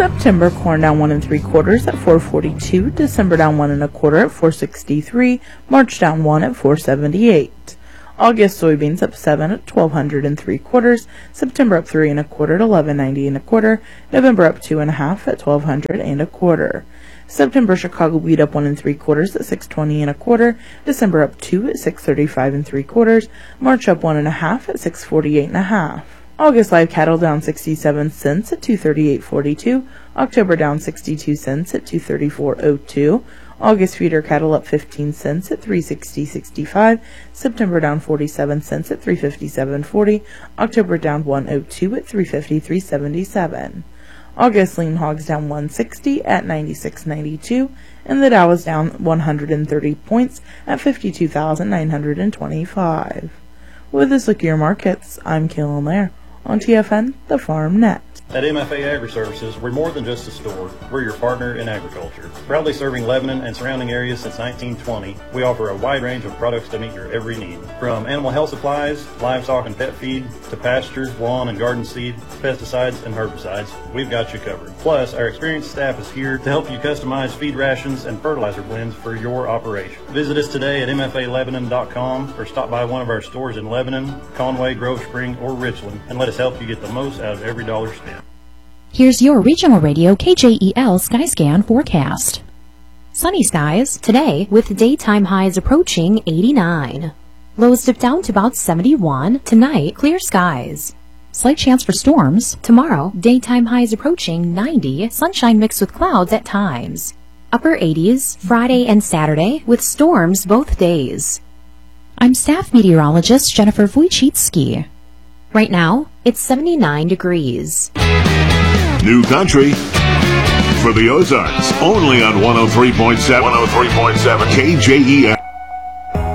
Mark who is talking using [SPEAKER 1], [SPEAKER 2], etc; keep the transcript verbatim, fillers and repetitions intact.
[SPEAKER 1] September corn down one and three quarters at four forty-two. December down one and a quarter at four sixty-three. March down one at four seventy-eight. August soybeans up seven at twelve hundred and three quarters. September up three and a quarter at eleven ninety and a quarter. November up two and a half at twelve hundred and a quarter. September Chicago wheat up one and three quarters at six twenty and a quarter. December up two at six thirty-five and three quarters. March up one and a half at six forty-eight and a half. August live cattle down sixty-seven cents at two thirty-eight forty-two. October down sixty-two cents at two thirty-four oh two. August feeder cattle up fifteen cents at three sixty sixty-five. September down forty-seven cents at three fifty-seven forty. October down one oh two at three fifty-three seventy-seven. August lean hogs down one sixty at ninety-six ninety-two, and the Dow is down one hundred thirty points at fifty-two thousand nine hundred twenty-five. With this look at your markets, I'm Kayla Mayer on T F N, the Farm Net.
[SPEAKER 2] At M F A Agri-Services, we're more than just a store. We're your partner in agriculture. Proudly serving Lebanon and surrounding areas since nineteen twenty, we offer a wide range of products to meet your every need. From animal health supplies, livestock and pet feed, to pasture, lawn and garden seed, pesticides and herbicides, we've got you covered. Plus, our experienced staff is here to help you customize feed rations and fertilizer blends for your operation. Visit us today at M F A Lebanon dot com or stop by one of our stores in Lebanon, Conway, Grove Spring, or Richland and let us help you get the most out of every dollar spent.
[SPEAKER 3] Here's your regional radio K J E L Skyscan forecast. Sunny skies today with daytime highs approaching eighty-nine. Lows dip down to about seventy-one. Tonight, clear skies. Slight chance for storms. Tomorrow, daytime highs approaching ninety. Sunshine mixed with clouds at times. Upper eighties Friday and Saturday with storms both days. I'm staff meteorologist Jennifer Wojcicki. Right now, it's seventy-nine degrees.
[SPEAKER 4] New country for the Ozarks, only on one oh three point seven. one oh three point seven K J E L.